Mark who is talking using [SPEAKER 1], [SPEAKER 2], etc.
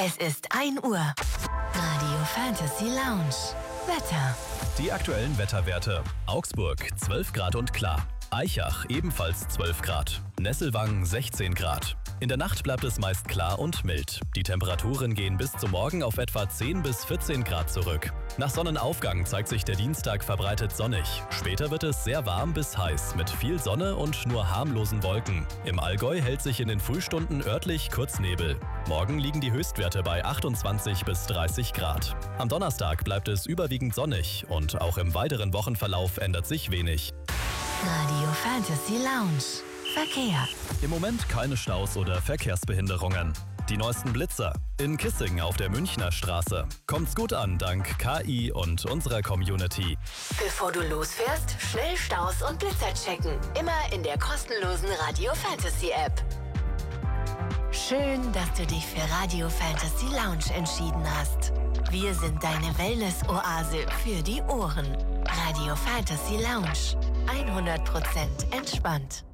[SPEAKER 1] Es ist 1 Uhr. Radio Fantasy Lounge. Wetter.
[SPEAKER 2] Die aktuellen Wetterwerte. Augsburg 12 Grad und klar. Aichach ebenfalls 12 Grad. Nesselwang 16 Grad. In der Nacht bleibt es meist klar und mild. Die Temperaturen gehen bis zum Morgen auf etwa 10 bis 14 Grad zurück. Nach Sonnenaufgang zeigt sich der Dienstag verbreitet sonnig. Später wird es sehr warm bis heiß mit viel Sonne und nur harmlosen Wolken. Im Allgäu hält sich in den Frühstunden örtlich Kurznebel. Morgen liegen die Höchstwerte bei 28 bis 30 Grad. Am Donnerstag bleibt es überwiegend sonnig und auch im weiteren Wochenverlauf ändert sich wenig.
[SPEAKER 1] Radio Fantasy Lounge. Verkehr.
[SPEAKER 2] Im Moment keine Staus oder Verkehrsbehinderungen. Die neuesten Blitzer. In Kissing auf der Münchner Straße. Kommt's gut an dank KI und unserer Community.
[SPEAKER 1] Bevor du losfährst, schnell Staus und Blitzer checken. Immer in der kostenlosen Radio Fantasy App. Schön, dass du dich für Radio Fantasy Lounge entschieden hast. Wir sind deine Wellness-Oase für die Ohren. Radio Fantasy Lounge. 100% entspannt.